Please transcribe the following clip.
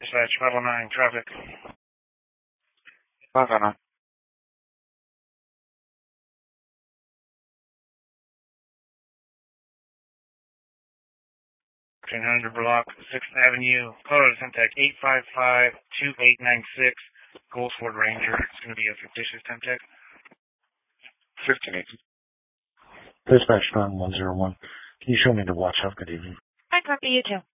Dispatch 509, traffic. 509. 1,500 block, 6th Avenue, Colorado Temtec 855-2896, Goldsford Ranger. It's going to be a fictitious Temtec. 1518. Dispatch 9101. Can you show me the watch? Have a good evening. Hi, copy you too.